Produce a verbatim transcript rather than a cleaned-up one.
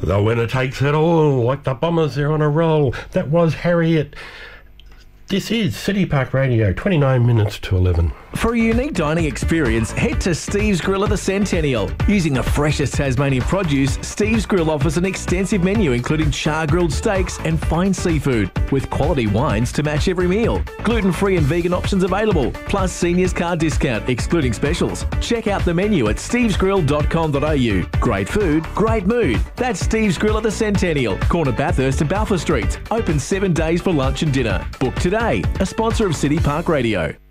The winner takes it all, like the Bombers, they're on a roll. That was Harriet. This is City Park Radio, twenty-nine minutes to eleven. For a unique dining experience, head to Steve's Grill at the Centennial. Using the freshest Tasmanian produce, Steve's Grill offers an extensive menu including char-grilled steaks and fine seafood, with quality wines to match every meal. Gluten-free and vegan options available, plus seniors card discount excluding specials. Check out the menu at steves grill dot com dot a u. Great food, great mood. That's Steve's Grill at the Centennial, corner Bathurst and Balfour Streets. Open seven days for lunch and dinner. Book today. A sponsor of City Park Radio.